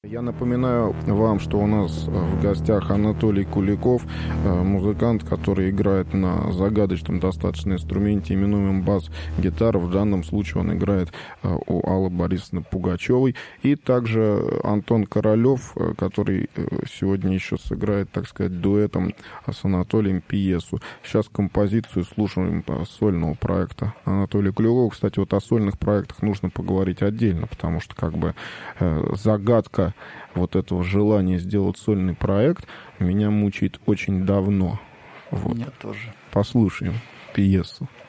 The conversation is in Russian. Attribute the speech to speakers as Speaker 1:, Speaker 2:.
Speaker 1: Я напоминаю вам, что у нас в гостях Анатолий Куликов, музыкант, который играет на загадочном достаточно инструменте, именуемом бас-гитара. В данном случае он играет у Аллы Борисовны Пугачевой. И также Антон Королев, который сегодня еще сыграет, так сказать, дуэтом с Анатолием пьесу. Сейчас композицию слушаем сольного проекта Анатолия Куликова. Кстати, вот о сольных проектах нужно поговорить отдельно, потому что как бы загадка вот этого желания сделать сольный проект меня мучает очень давно. Вот.
Speaker 2: Меня тоже.
Speaker 1: Послушаем пьесу.